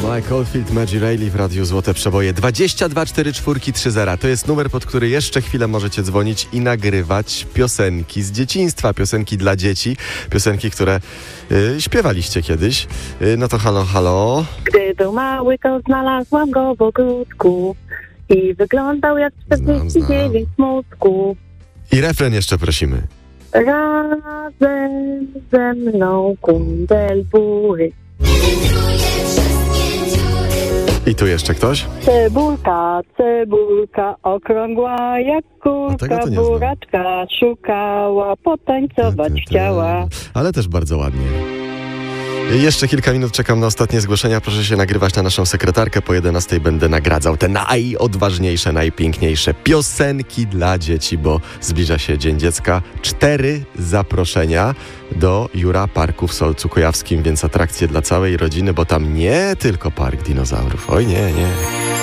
Mike Oldfield, Maggie Reilly w Radiu Złote Przeboje. 22 44 30. To jest numer, pod który jeszcze chwilę możecie dzwonić i nagrywać piosenki z dzieciństwa. Piosenki dla dzieci. Piosenki, które śpiewaliście kiedyś. No to halo, halo. Gdy był mały, to znalazłam go w ogródku i wyglądał jak 49 mózgów. I refren jeszcze prosimy. Razem ze mną kundel bury. I tu jeszcze ktoś? Cebulka, cebulka, okrągła jak kulka, buraczka szukała, potańcować chciała. Ale też bardzo ładnie. Jeszcze kilka minut czekam na ostatnie zgłoszenia. Proszę się nagrywać na naszą sekretarkę. Po 11 będę nagradzał te najodważniejsze, najpiękniejsze piosenki dla dzieci, bo zbliża się Dzień Dziecka. 4 zaproszenia do Jura Parku w Solcu Kujawskim, więc atrakcje dla całej rodziny, bo tam nie tylko park dinozaurów. Oj nie, nie.